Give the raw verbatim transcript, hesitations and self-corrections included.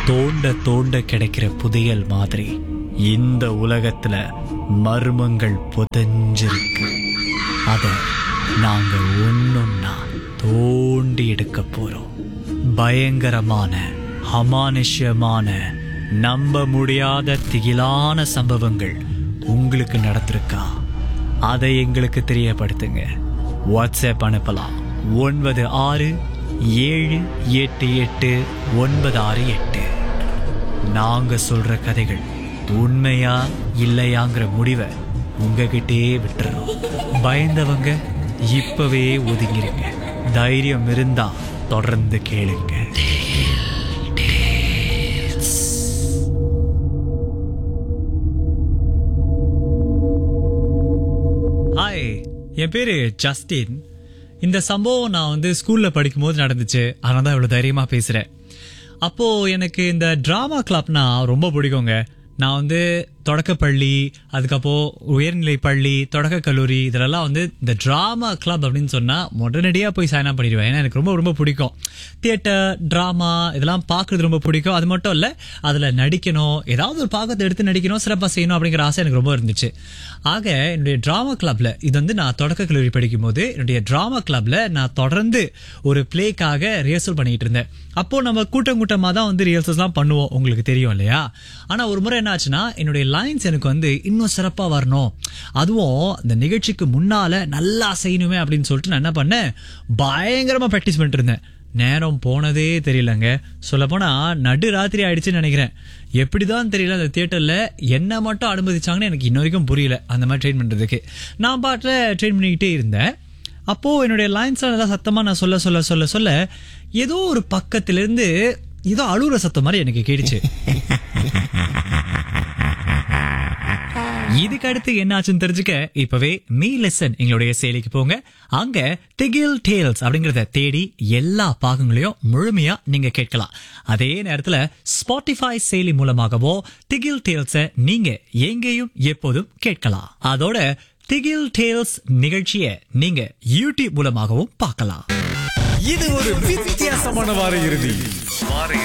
தோண்ட தோண்ட கிடைக்கிற புதையல் மாதிரி இந்த உலகத்துல மர்மங்கள் புதைஞ்சிருக்கு. அத நாங்க ஒன்னொன்னா தோண்டி எடுக்க போறோம். பயங்கரமான, அமானுஷ்யமான, நம்ப முடியாத திகிலான சம்பவங்கள் உங்களுக்கு நடந்திருக்கா? அதை எங்களுக்கு தெரியப்படுத்துங்க. வாட்ஸ்அப் அனுப்பலாம். ஒன்பது ஆறு ஏழு எட்டு எட்டு ஒன்பது ஆறு எட்டு. நாங்க சொல்ற கதைகள் உண்மையா இல்லையாங்கிற முடிவை உங்ககிட்டே விட்டுறோம். பயந்தவங்க இப்பவே ஒதுங்கிருங்க. தைரியம் இருந்தா தொடர்ந்து கேளுங்க. ஹாய், என் பேரு ஜஸ்டின். இந்த சம்பவம் நான் வந்து ஸ்கூல்ல படிக்கும் போது நடந்துச்சு. அதனால தான் இவ்வளவு தைரியமா பேசுறேன். அப்போ எனக்கு இந்த டிராமா கிளப்னா ரொம்ப பிடிக்குங்க. நான் வந்து தொடக்கப்பள்ளி, அதுக்கப்புறம் உயர்நிலை பள்ளி, தொடக்க கல்லூரி, இதெல்லாம் வந்து இந்த டிராமா கிளப் அப்படின்னு சொன்னா உடனடியாக போய் சைன் அப் பண்ணிடுவேன். ஏன்னா எனக்கு ரொம்ப ரொம்ப பிடிக்கும். தியேட்டர், டிராமா இதெல்லாம் பார்க்கறது ரொம்ப பிடிக்கும். அது மட்டும் இல்லை, அதில் நடிக்கணும், ஏதாவது ஒரு பாகத்தை எடுத்து நடிக்கணும், சிறப்பாக செய்யணும் அப்படிங்கிற ஆசை எனக்கு ரொம்ப இருந்துச்சு. ஆக என்னுடைய டிராமா கிளப்ல, இது வந்து நான் தொடக்க கல்லூரி படிக்கும் போது என்னுடைய டிராமா கிளப்ல நான் தொடர்ந்து ஒரு பிளேக்காக ரிஹர்சல் பண்ணிட்டு இருந்தேன். அப்போ நம்ம கூட்டம் கூட்டமாக தான் வந்து ரிஹர்சல்ஸ்லாம் பண்ணுவோம், உங்களுக்கு தெரியும் இல்லையா? ஆனால் ஒரு முறை என்ன ஆச்சுன்னா, என்னுடைய லைன்ஸ் எனக்கு வந்து இன்னும் சிறப்பா வரணும், அதுவும் இந்த நிகழ்ச்சிக்கு முன்னால நல்லா செய்யணுமே அப்படின்னு சொல்லிட்டு நான் என்ன பண்ணேன், பயங்கரமா பிராக்டிஸ் பண்ணிட்டு இருந்தேன். நேரம் போனதே தெரியலங்க. சொல்ல போனா நடு ராத்திரி ஆயிடுச்சுன்னு நினைக்கிறேன். எப்படிதான் தெரியல, அந்த தியேட்டர்ல என்ன மட்டும் அனுமதிச்சாங்கன்னு எனக்கு இன்ன வரைக்கும் புரியல. அந்த மாதிரி ட்ரெயின் பண்றதுக்கு நான் பாட்டுல ட்ரெயின் பண்ணிக்கிட்டே இருந்தேன். அப்போ என்னுடைய லைன்ஸ் நல்லா சத்தமா நான் சொல்ல சொல்ல சொல்ல சொல்ல ஏதோ ஒரு பக்கத்துல இருந்து ஏதோ அழுகுற சத்தம் மாதிரி எனக்கு கேட்டுச்சு. இதுக்கு அடுத்து என்ன ஆச்சுன்னு தெரிஞ்சுக்க இப்பவே மீ லெசன் எங்களுடைய செயலிக்கு போங்க. அங்க திகில் டேல்ஸ் அப்படிங்கறத தேடி எல்லா பாகங்களையும் முழுமையா நீங்க கேட்கலாம். அதே நேரத்துல ஸ்பாட்டிஃபை செயலி மூலமாகவோ திகில் டேல்ஸ நீங்க எங்கேயும் எப்போதும் கேட்கலாம். அதோட திகில் டேல்ஸ் நிகழ்ச்சியை நீங்க யூடியூப் மூலமாகவும் பார்க்கலாம். இது ஒரு வித்தியாசமான வார இறுதி.